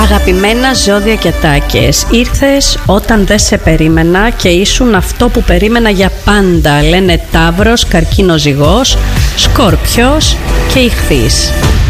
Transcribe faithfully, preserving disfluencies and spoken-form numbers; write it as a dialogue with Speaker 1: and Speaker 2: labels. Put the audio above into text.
Speaker 1: Αγαπημένα ζώδια και ατάκες, ήρθες όταν δεν σε περίμενα και ήσουν αυτό που περίμενα για πάντα, λένε Ταύρος, Καρκίνος Ζυγός, Σκόρπιος και Ιχθύς.